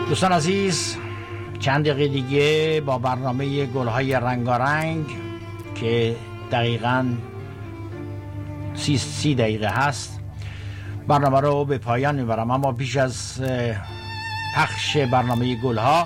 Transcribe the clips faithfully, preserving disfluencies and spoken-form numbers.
دوستان عزیز، چند دقیقه دیگه با برنامه گلهای رنگارنگ که دقیقاً سی, سی دقیقه هست برنامه رو به پایان میبرم. اما پیش از پخش برنامه گلها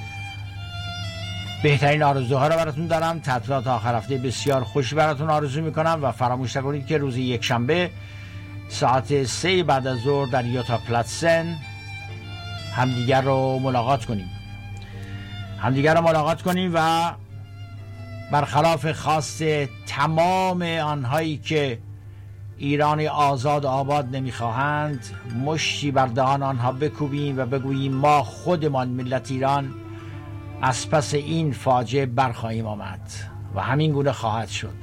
بهترین آرزوها رو براتون دارم. تعطیلات آخر هفته بسیار خوشی براتون آرزو میکنم و فراموش نکنید که روز یک شنبه ساعت سه بعد از ظهر در یوتا پلاتسن همدیگر رو ملاقات کنیم همدیگر رو ملاقات کنیم و برخلاف خواست تمام آنهایی که ایران آزاد آباد نمیخواهند مشتی بر دهان آنها بکوبیم و بگوییم ما خودمان ملت ایران از پس این فاجعه برخواهیم آمد و همین گونه خواهد شد.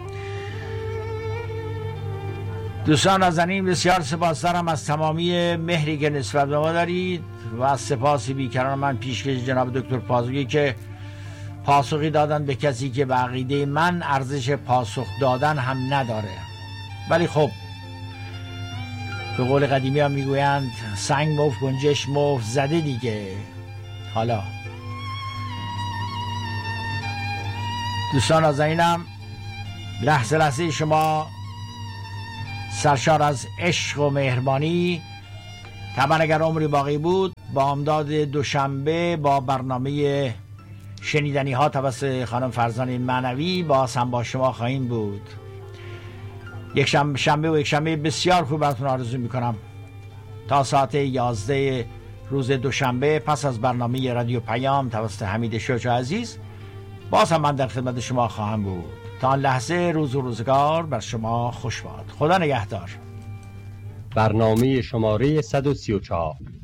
دوستان نازنین، بسیار سپاسدارم از تمامی مهری که نسبت به ما دارید و سپاسی بیکران من پیشکش جناب دکتر پازوگی که پاسخی دادن به کسی که به عقیده من ارزش پاسخ دادن هم نداره. ولی خب به قول قدیمی ها میگویند سنگ مفت گنجش مفت زده دیگه. حالا دوستان نازنینم، لحظه لحظه شما سرشار از عشق و مهربانی. طبعا اگر عمری باقی بود با امداد دوشنبه با برنامه شنیدنی ها توسط خانم فرزانه معنوی باز هم با شما خواهیم بود. یک شنبه, شنبه و یک شنبه بسیار خوب براتون آرزو میکنم. تا ساعت یازده روز دوشنبه پس از برنامه رادیو پیام توسط حمید شجاع عزیز باز هم من در خدمت شما خواهم بود. تا آن لحظه روز و روزگار بر شما خوش باد. خدا نگهدار. برنامه شماره صد و سی و چهار